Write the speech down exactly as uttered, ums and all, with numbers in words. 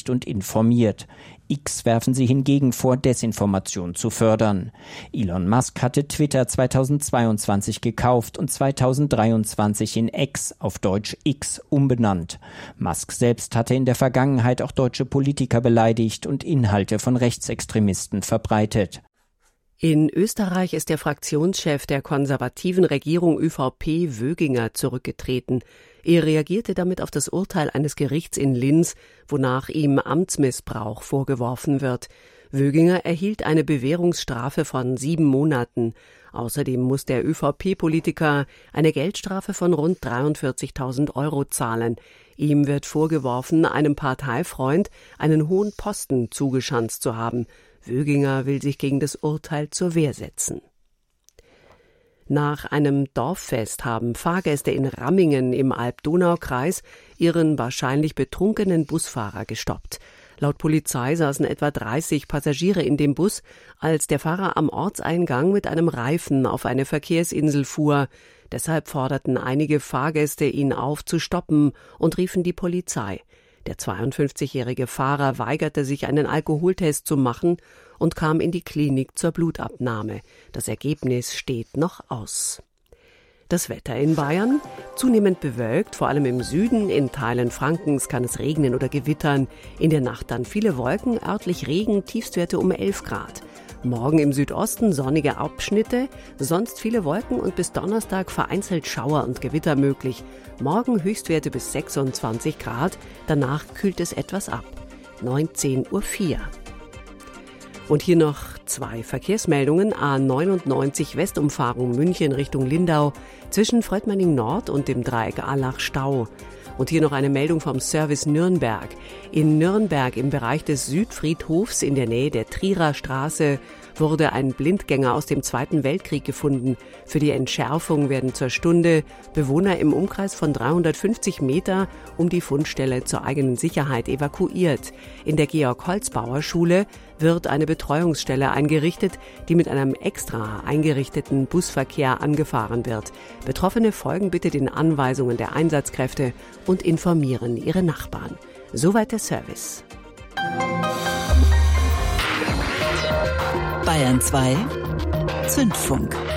beseitigt und informiert. X werfen sie hingegen vor, Desinformation zu fördern. Elon Musk hatte Twitter zweitausendzweiundzwanzig gekauft und zweitausenddreiundzwanzig in X, auf Deutsch X, umbenannt. Musk selbst hatte in der Vergangenheit auch deutsche Politiker beleidigt und Inhalte von Rechtsextremisten verbreitet. In Österreich ist der Fraktionschef der konservativen Regierung ÖVP Wöginger zurückgetreten. Er reagierte damit auf das Urteil eines Gerichts in Linz, wonach ihm Amtsmissbrauch vorgeworfen wird. Wöginger erhielt eine Bewährungsstrafe von sieben Monaten. Außerdem muss der ÖVP-Politiker eine Geldstrafe von rund dreiundvierzigtausend Euro zahlen. Ihm wird vorgeworfen, einem Parteifreund einen hohen Posten zugeschanzt zu haben. Wöginger will sich gegen das Urteil zur Wehr setzen. Nach einem Dorffest haben Fahrgäste in Rammingen im Alb-Donau-Kreis ihren wahrscheinlich betrunkenen Busfahrer gestoppt. Laut Polizei saßen etwa dreißig Passagiere in dem Bus, als der Fahrer am Ortseingang mit einem Reifen auf eine Verkehrsinsel fuhr. Deshalb forderten einige Fahrgäste ihn auf, zu stoppen und riefen die Polizei. Der zweiundfünfzigjährige Fahrer weigerte sich, einen Alkoholtest zu machen und kam in die Klinik zur Blutabnahme. Das Ergebnis steht noch aus. Das Wetter in Bayern: zunehmend bewölkt, vor allem im Süden. In Teilen Frankens kann es regnen oder gewittern. In der Nacht dann viele Wolken, örtlich Regen, Tiefstwerte um elf Grad. Morgen im Südosten sonnige Abschnitte, sonst viele Wolken und bis Donnerstag vereinzelt Schauer und Gewitter möglich. Morgen Höchstwerte bis sechsundzwanzig Grad, danach kühlt es etwas ab. neunzehn Uhr vier. Und hier noch zwei Verkehrsmeldungen. A neunundneunzig Westumfahrung München Richtung Lindau, zwischen Fröttmanning Nord und dem Dreieck Allach Stau. Und hier noch eine Meldung vom Service Nürnberg. In Nürnberg im Bereich des Südfriedhofs in der Nähe der Trierer Straße wurde ein Blindgänger aus dem Zweiten Weltkrieg gefunden. Für die Entschärfung werden zur Stunde Bewohner im Umkreis von dreihundertfünfzig Meter um die Fundstelle zur eigenen Sicherheit evakuiert. In der Georg-Holzbauer-Schule wird eine Betreuungsstelle eingerichtet, die mit einem extra eingerichteten Busverkehr angefahren wird. Betroffene folgen bitte den Anweisungen der Einsatzkräfte und informieren ihre Nachbarn. Soweit der Service. Bayern zwei Zündfunk.